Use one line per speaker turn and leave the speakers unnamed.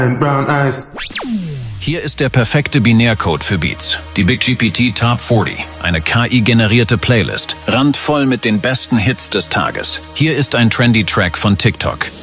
and brown eyes.
Hier ist der perfekte Binärcode für Beats. Die Big GPT Top 40. Eine KI-generierte Playlist. Randvoll mit den besten Hits des Tages. Hier ist ein trendy Track von TikTok.